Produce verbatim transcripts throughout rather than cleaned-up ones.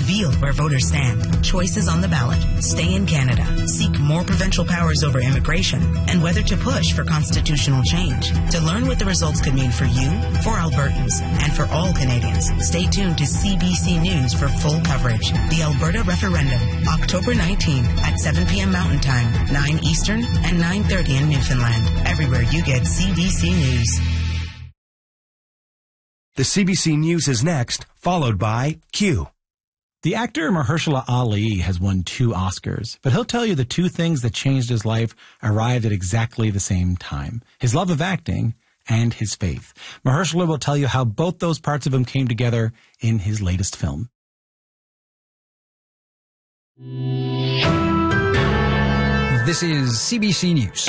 Reveal where voters stand. Choices on the ballot. Stay in Canada. Seek more provincial powers over immigration. And whether to push for constitutional change. To learn what the results could mean for you, for Albertans, and for all Canadians, stay tuned to C B C News for full coverage. The Alberta Referendum, October nineteenth at seven p.m. Mountain Time, nine Eastern, and nine thirty in Newfoundland. Everywhere you get C B C News. The C B C News is next, followed by Q. The actor Mahershala Ali has won two Oscars, but he'll tell you the two things that changed his life arrived at exactly the same time. His love of acting and his faith. Mahershala will tell you how both those parts of him came together in his latest film. This is C B C News.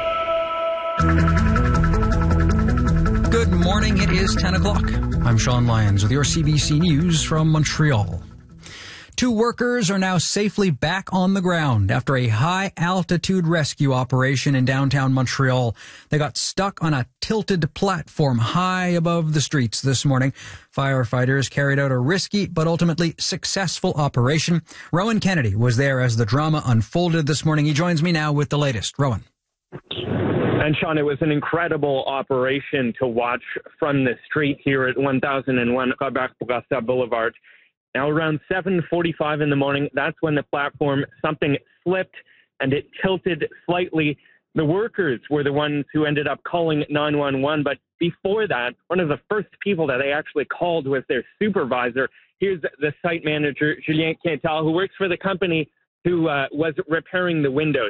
Good morning, it is ten o'clock. I'm Sean Lyons with your C B C News from Montreal. Two workers are now safely back on the ground after a high-altitude rescue operation in downtown Montreal. They got stuck on a tilted platform high above the streets this morning. Firefighters carried out a risky but ultimately successful operation. Rowan Kennedy was there as the drama unfolded this morning. He joins me now with the latest. Rowan. And Sean, it was an incredible operation to watch from the street here at one thousand one Robert-Bourassa Boulevard. Now, around seven forty-five in the morning, that's when the platform, something slipped and it tilted slightly. The workers were the ones who ended up calling nine one one. But before that, one of the first people that they actually called was their supervisor. Here's the site manager, Julien Quintal, who works for the company, who uh, was repairing the windows.